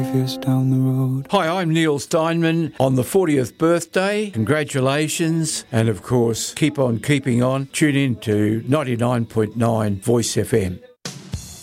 5 years down the road. Hi, I'm Neil Steinman on the 40th birthday. Congratulations. And of course, keep on keeping on. Tune in to 99.9 Voice FM.